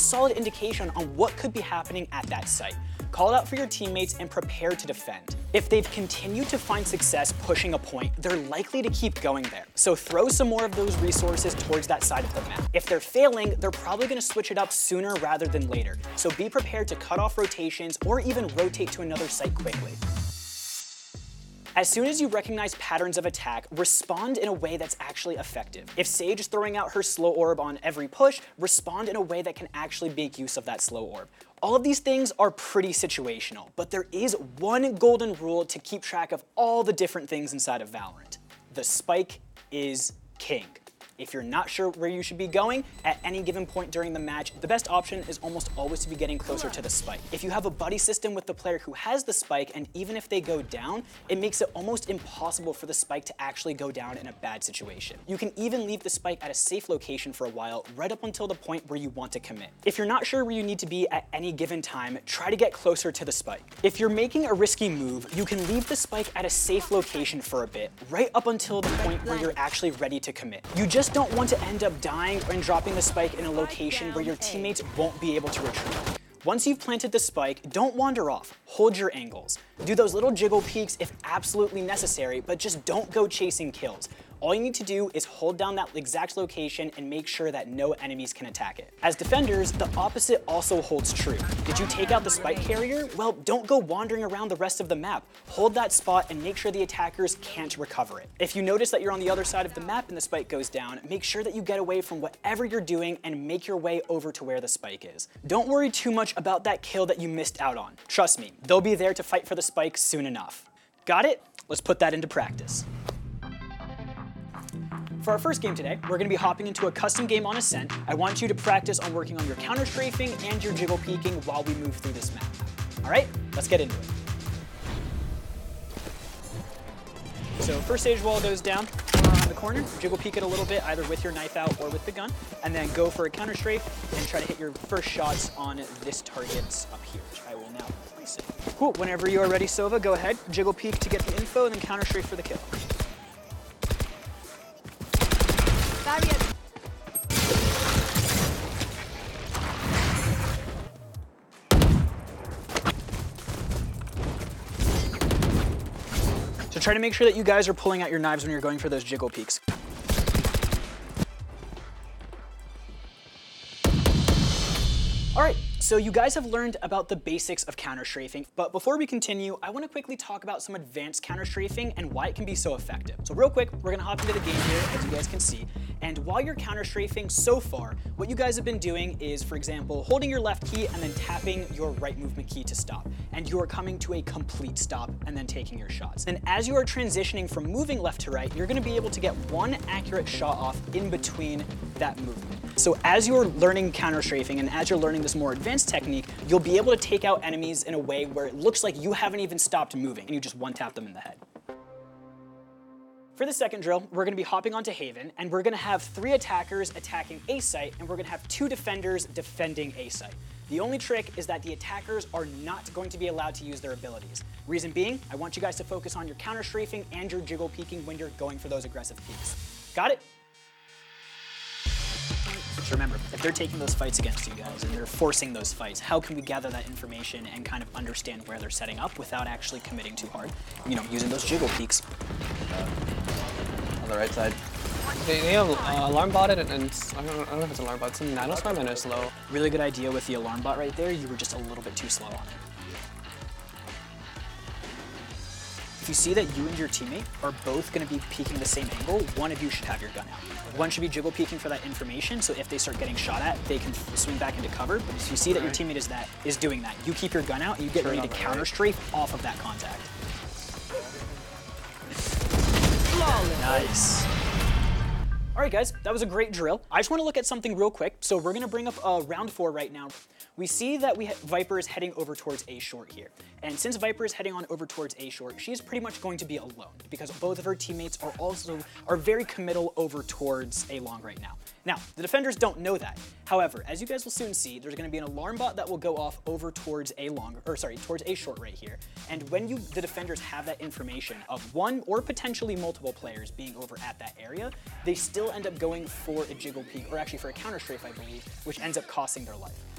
solid indication on what could be happening at that site. Call it out for your teammates and prepare to defend. If they've continued to find success pushing a point, they're likely to keep going there. So throw some more of those resources towards that side of the map. If they're failing, they're probably gonna switch it up sooner rather than later. So be prepared to cut off rotations or even rotate to another site quickly. As soon as you recognize patterns of attack, respond in a way that's actually effective. If Sage is throwing out her slow orb on every push, respond in a way that can actually make use of that slow orb. All of these things are pretty situational, but there is one golden rule to keep track of all the different things inside of Valorant. The spike is king. If you're not sure where you should be going at any given point during the match, the best option is almost always to be getting closer to the spike. If you have a buddy system with the player who has the spike, and even if they go down, it makes it almost impossible for the spike to actually go down in a bad situation. You can even leave the spike at a safe location for a while, right up until the point where you want to commit. If you're not sure where you need to be at any given time, try to get closer to the spike. If you're making a risky move, you can leave the spike at a safe location for a bit, right up until the point where you're actually ready to commit. You just don't want to end up dying and dropping the spike in a location where your teammates won't be able to retreat. Once you've planted the spike, don't wander off. Hold your angles. Do those little jiggle peeks if absolutely necessary, but just don't go chasing kills. All you need to do is hold down that exact location and make sure that no enemies can attack it. As defenders, the opposite also holds true. Did you take out the spike carrier? Well, don't go wandering around the rest of the map. Hold that spot and make sure the attackers can't recover it. If you notice that you're on the other side of the map and the spike goes down, make sure that you get away from whatever you're doing and make your way over to where the spike is. Don't worry too much about that kill that you missed out on. Trust me, they'll be there to fight for the spike soon enough. Got it? Let's put that into practice. For our first game today, we're gonna be hopping into a custom game on Ascent. I want you to practice on working on your counter strafing and your jiggle peeking while we move through this map. All right, let's get into it. So first Sage wall goes down around the corner, jiggle peek it a little bit, either with your knife out or with the gun, and then go for a counter strafe and try to hit your first shots on this target up here, which I will now place it. Cool, whenever you are ready, Sova, go ahead, jiggle peek to get the info, and then counter strafe for the kill. So try to make sure that you guys are pulling out your knives when you're going for those jiggle peeks. All right, so you guys have learned about the basics of counter strafing, but before we continue, I want to quickly talk about some advanced counter strafing and why it can be so effective. So real quick, we're gonna hop into the game here, as you guys can see. And while you're counter strafing so far, what you guys have been doing is, for example, holding your left key and then tapping your right movement key to stop. And you are coming to a complete stop and then taking your shots. And as you are transitioning from moving left to right, you're gonna be able to get one accurate shot off in between that movement. So as you're learning counter strafing and as you're learning this more advanced technique, you'll be able to take out enemies in a way where it looks like you haven't even stopped moving and you just one tap them in the head. For the second drill, we're gonna be hopping onto Haven, and we're gonna have 3 attackers attacking A site, and we're gonna have 2 defenders defending A site. The only trick is that the attackers are not going to be allowed to use their abilities. Reason being, I want you guys to focus on your counter strafing and your jiggle peeking when you're going for those aggressive peeks. Got it? So remember, if they're taking those fights against you guys and they're forcing those fights, how can we gather that information and kind of understand where they're setting up without actually committing too hard? You know, using those jiggle peeks. On the right side. They have alarm botted and I don't know if it's alarm bot, it's a nanoswarm and it's slow. Really good idea with the alarm bot right there. You were just a little bit too slow on it. If you see that you and your teammate are both going to be peeking the same angle, one of you should have your gun out. One should be jiggle peeking for that information, so if they start getting shot at, they can swing back into cover. But if you see that your teammate is doing that, you keep your gun out and you get ready to counter strafe off of that contact. Nice. All right, guys, that was a great drill. I just want to look at something real quick. So we're going to bring up round 4 right now. We see that Viper is heading over towards A short here. And since Viper is heading on over towards A short, she's pretty much going to be alone because both of her teammates are very committal over towards A long right now. Now, the defenders don't know that. However, as you guys will soon see, there's going to be an alarm bot that will go off over towards towards A short right here. And when the defenders have that information of one or potentially multiple players being over at that area, they still end up going for a jiggle peek, or actually for a counter strafe, I believe, which ends up costing their life.